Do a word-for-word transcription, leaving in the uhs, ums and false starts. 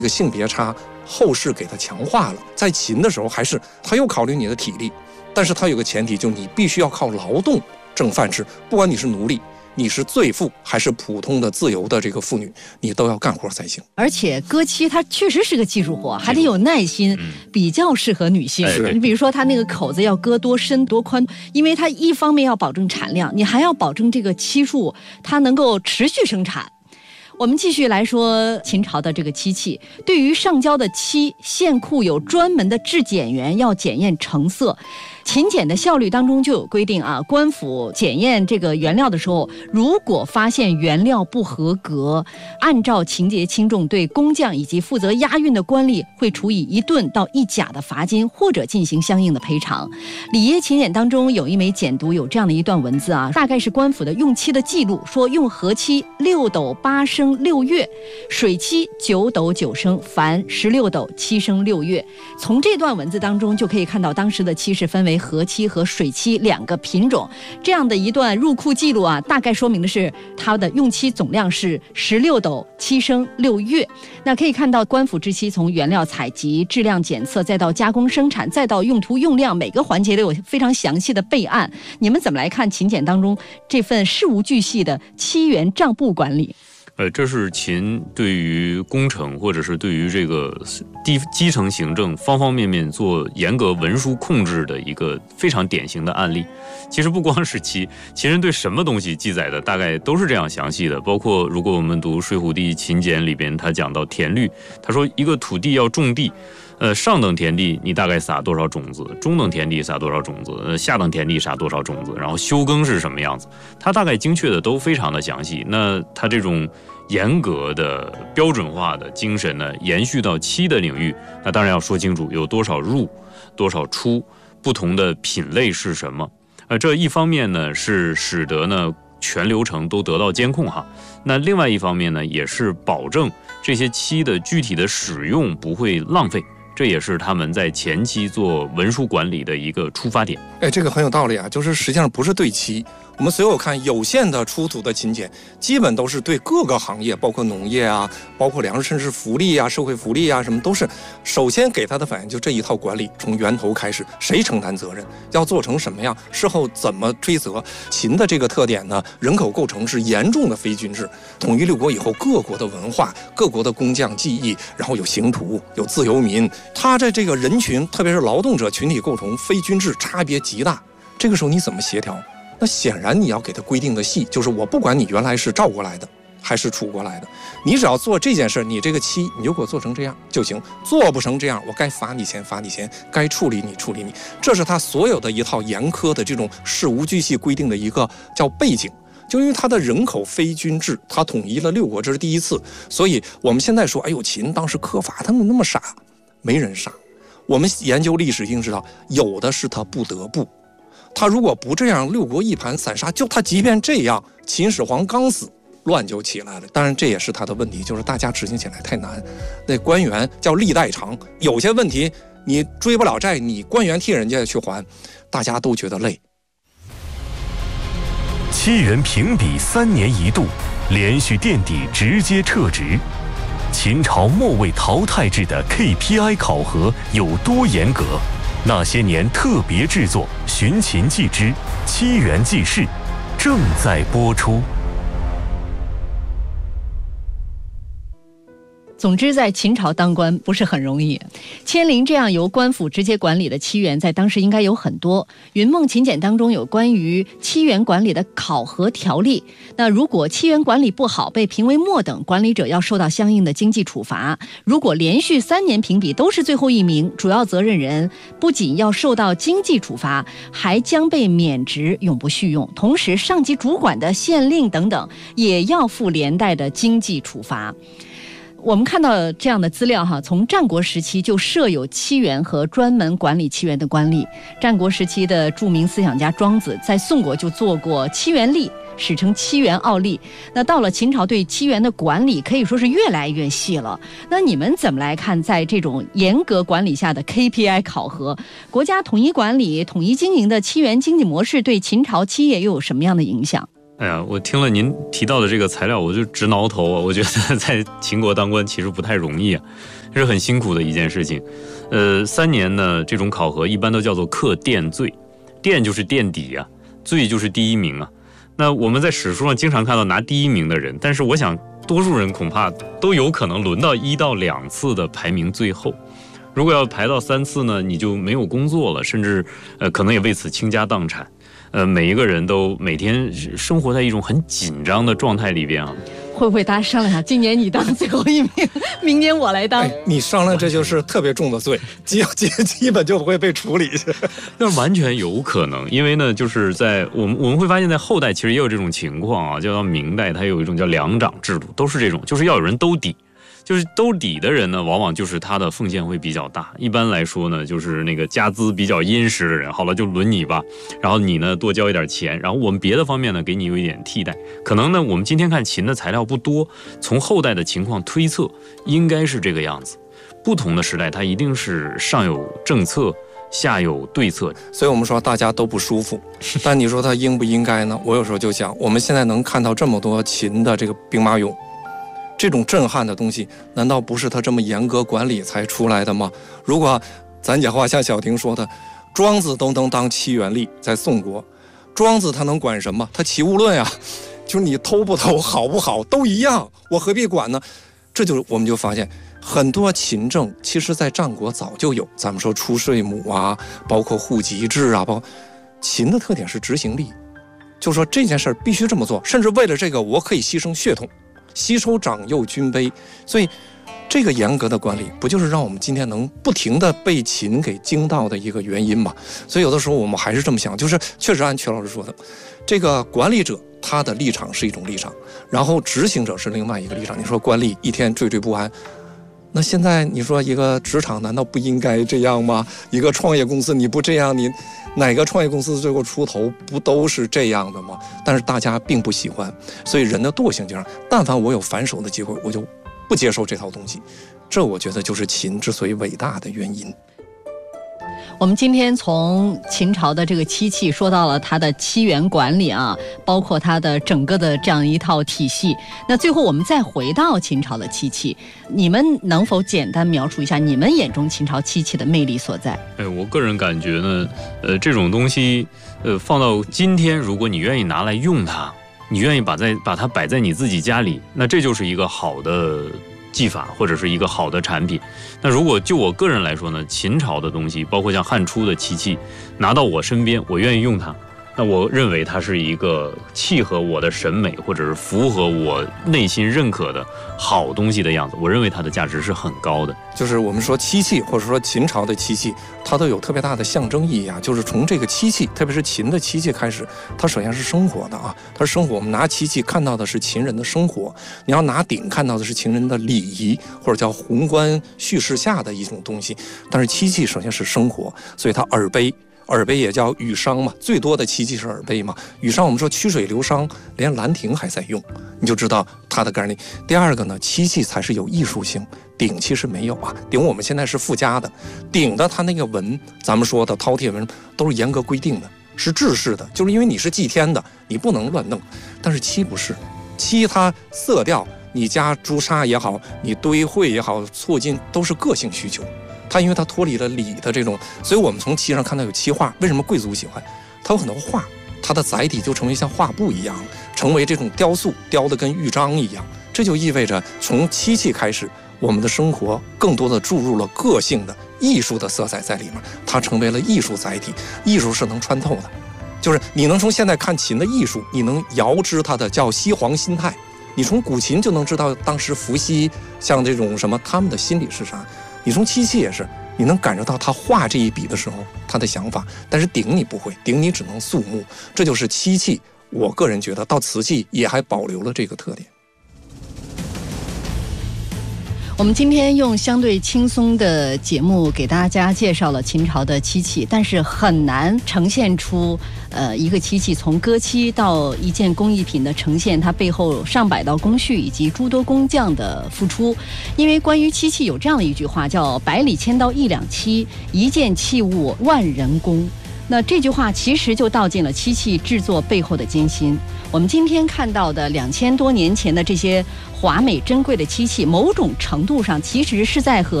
这个性别差后世给它强化了。在秦的时候，还是他又考虑你的体力，但是他有个前提，就是你必须要靠劳动挣饭吃，不管你是奴隶，你是罪妇还是普通的自由的这个妇女，你都要干活才行。 而且割漆它确实是个技术活，还得有耐心，嗯、比较适合女性。你比如说它那个口子要割多深多宽，因为它一方面要保证产量，你还要保证这个漆树它能够持续生产。我们继续来说秦朝的这个漆器，对于上交的漆，县库有专门的制检员要检验成色。秦检的效率当中就有规定啊，官府检验这个原料的时候，如果发现原料不合格，按照情节轻重，对工匠以及负责押运的官吏会处以一吨到一甲的罚金，或者进行相应的赔偿。里耶秦检当中有一枚简牍有这样的一段文字啊，大概是官府的用漆的记录，说用和漆六斗八升六月，水漆九斗九升，凡十六斗七升六月。从这段文字当中就可以看到当时的漆是分为和漆和水漆两个品种，这样的一段入库记录啊，大概说明的是它的用漆总量是十六斗七升六月。那可以看到官府制漆从原料采集、质量检测，再到加工生产，再到用途用量，每个环节都有非常详细的备案。你们怎么来看秦简当中这份事无巨细的漆园账簿管理？ 呃，这是秦对于工程或者是对于这个低基层行政方方面面做严格文书控制的一个非常典型的案例。其实不光是秦，秦人对什么东西记载的大概都是这样详细的。包括如果我们读《睡虎地秦简》里边，他讲到田律，他说一个土地要种地，呃，上等田地你大概撒多少种子，中等田地撒多少种子，呃，下等田地撒多少种子，然后休耕是什么样子，他大概精确的都非常的详细。那他这种严格的标准化的精神呢，延续到漆的领域，那当然要说清楚有多少入，多少出，不同的品类是什么。呃，这一方面呢是使得呢全流程都得到监控哈，那另外一方面呢也是保证这些漆的具体的使用不会浪费。这也是他们在前期做文书管理的一个出发点。 哎，这个很有道理啊，就是实际上不是对漆，我们所有看有限的出土的秦简，基本都是对各个行业，包括农业啊，包括粮食，甚至福利啊、社会福利啊，什么都是首先给他的反应就这一套管理，从源头开始，谁承担责任，要做成什么样，事后怎么追责。秦的这个特点呢，人口构成是严重的非均质。统一六国以后，各国的文化、各国的工匠技艺，然后有刑徒、有自由民，他在这个人群，特别是劳动者群体构成非均质，差别极大。这个时候你怎么协调？那显然你要给他规定的细，就是我不管你原来是赵国来的还是楚国来的，你只要做这件事，你这个漆你就给我做成这样就行，做不成这样，我该罚你钱罚你钱，该处理你处理你。这是他所有的一套严苛的这种事无巨细规定的一个叫背景。就因为他的人口非均质，他统一了六国，这是第一次，所以我们现在说，哎呦，秦当时苛罚，他们那么傻，没人傻。我们研究历史已经知道，有的是他不得不，他如果不这样，六国一盘散沙，就他即便这样，秦始皇刚死，乱就起来了。当然这也是他的问题，就是大家执行起来太难。那官员叫历代偿，有些问题你追不了债，你官员替人家去还，大家都觉得累。 七元评比三年一度，连续垫底直接撤职。秦朝末位淘汰制的 K P I 考核有多严格？那些年特别制作《寻秦记之七元记事》正在播出。 总之在秦朝当官不是很容易，迁陵这样由官府直接管理的漆园在当时应该有很多。云梦秦简当中有关于漆园管理的考核条例，那如果漆园管理不好被评为末等，管理者要受到相应的经济处罚。如果连续三年评比都是最后一名，主要责任人不仅要受到经济处罚，还将被免职永不续用，同时上级主管的县令等等也要负连带的经济处罚。我们看到这样的资料哈，从战国时期就设有漆园和专门管理漆园的官吏。战国时期的著名思想家庄子在宋国就做过漆园吏，史称漆园奥吏。那到了秦朝，对漆园的管理可以说是越来越细了。那你们怎么来看，在这种严格管理下的 K P I 考核，国家统一管理、统一经营的漆园经济模式对秦朝漆业又有什么样的影响？ 哎呀，我听了您提到的这个材料，我就直挠头啊！我觉得在秦国当官其实不太容易啊，这是很辛苦的一件事情。呃，三年呢，这种考核一般都叫做克殿最，殿就是垫底啊，最就是第一名啊。那我们在史书上经常看到拿第一名的人，但是我想多数人恐怕都有可能轮到一到两次的排名最后。如果要排到三次呢，你就没有工作了，甚至呃可能也为此倾家荡产。呃，每一个人都每天生活在一种很紧张的状态里边啊。 会不会大家商量下，今年你当最后一名，明年我来当？ 哎、你商量这就是特别重的罪，基基基本就不会被处理。 那完全有可能，因为呢，就是在我们我们会发现，在后代其实也有这种情况啊，叫到明代，它有一种叫两长制度，都是这种，就是要有人兜底。就是兜底的人呢，往往就是他的奉献会比较大。一般来说呢，就是那个家资比较殷实的人，好了，就轮你吧。然后你呢，多交一点钱，然后我们别的方面呢，给你有一点替代。可能呢，我们今天看秦的材料不多，从后代的情况推测，应该是这个样子。不同的时代，它一定是上有政策，下有对策。 所以我们说大家都不舒服，但你说它应不应该呢？我有时候就想，我们现在能看到这么多秦的这个兵马俑。这种震撼的东西，难道不是他这么严格管理才出来的吗？如果咱讲话像小婷说的，庄子都能当七元吏，在宋国，庄子他能管什么？他齐物论呀，就是你偷不偷、好不好都一样，我何必管呢？这就我们就发现，很多秦政其实在战国早就有，咱们说出税亩啊，包括户籍制啊，包括秦的特点是执行力，就说这件事儿必须这么做，甚至为了这个我可以牺牲血统。吸收长幼君卑，所以这个严格的管理不就是让我们今天能不停地被秦给惊到的一个原因吗？所以有的时候我们还是这么想，就是确实按曲老师说的，这个管理者他的立场是一种立场，然后执行者是另外一个立场。你说官吏一天惴惴不安，那现在你说一个职场难道不应该这样吗？一个创业公司你不这样，你哪个创业公司最后出头不都是这样的吗？但是大家并不喜欢，所以人的惰性就让，但凡我有反手的机会，我就不接受这套东西。这我觉得就是秦之所以伟大的原因。 我们今天从秦朝的这个漆器说到了它的七元管理啊，包括它的整个的这样一套体系。那最后我们再回到秦朝的漆器，你们能否简单描述一下你们眼中秦朝漆器的魅力所在？ 哎，我个人感觉呢，呃，这种东西，呃，放到今天，如果你愿意拿来用它，你愿意把在把它摆在你自己家里，那这就是一个好的技法或者是一个好的产品。那如果就我个人来说呢，秦朝的东西，包括像汉初的漆器，拿到我身边，我愿意用它，那我认为它是一个契合我的审美或者是符合我内心认可的好东西的样子，我认为它的价值是很高的。 就是我们说漆器，或者说秦朝的漆器，它都有特别大的象征意义啊。就是从这个漆器，特别是秦的漆器开始，它首先是生活的啊，它是生活。我们拿漆器看到的是秦人的生活，你要拿鼎看到的是秦人的礼仪，或者叫宏观叙事下的一种东西。但是漆器首先是生活，所以它耳杯。耳杯也叫羽觞嘛，最多的漆器是耳杯嘛。羽觞我们说曲水流觞，连兰亭还在用，你就知道它的概念。第二个呢，漆器才是有艺术性，鼎其实没有啊。鼎我们现在是附加的，鼎的它那个纹，咱们说的饕餮纹都是严格规定的，是制式的，就是因为你是祭天的，你不能乱弄。但是漆不是，漆它色调，你加朱砂也好，你堆绘也好，错金都是个性需求。它因为它脱离了礼的这种，所以我们从漆上看到有漆画。为什么贵族喜欢？它有很多画，它的载体就成为像画布一样，成为这种雕塑，雕的跟玉章一样。这就意味着从漆器开始，我们的生活更多的注入了个性的艺术的色彩在里面，它成为了艺术载体。艺术是能穿透的，就是你能从现在看秦的艺术，你能遥知它的叫西黄心态。你从古琴就能知道当时伏羲像这种什么他们的心理是啥。你从漆器也是，你能感受到他画这一笔的时候他的想法，但是鼎你不会，鼎你只能肃穆。这就是漆器，我个人觉得到瓷器也还保留了这个特点。 我们今天用相对轻松的节目给大家介绍了秦朝的漆器，但是很难呈现出呃一个漆器从割漆到一件工艺品的呈现，它背后上百道工序以及诸多工匠的付出。因为关于漆器有这样的一句话，叫百里千刀一两漆，一件器物万人工。 那这句话其实就道尽了漆器制作背后的艰辛。我们今天看到的两千多年前的这些华美珍贵的漆器，某种程度上其实是在和